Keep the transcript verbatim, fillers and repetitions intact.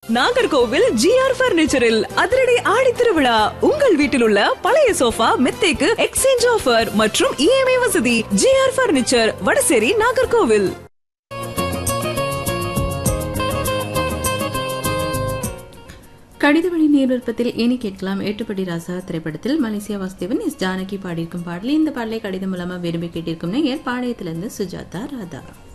Nagercoil GR பர்னிச்சரில் அதிரடி ஆடி திருவிழா. உங்கள் வீட்டில் உள்ள பழைய சோஃபா மெத்தைக்கு எக்ஸ்சேஞ்ச் ஆஃபர் மற்றும் இஎம்ஐ வசதி. GR furniture, Vadasery, Nagercoil. கடிதவழி நேர்விருப்பத்தில் இனி கேட்கலாம். எட்டுப்படி ராசா திரைப்படத்தில் மலேசியா வாசுதேவன் எஸ் ஜானகி பாடியிருக்கும் பாடல். இந்த பாடலை கடிதம் மூலமா விரும்பி கேட்டிருக்கும் நேயர் பாளையத்திலிருந்து சுஜாதா ராதா.